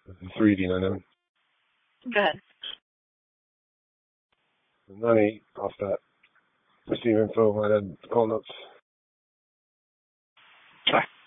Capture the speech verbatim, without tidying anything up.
It's reading on them. Good. ninety off that receive info and then call notes. Sure.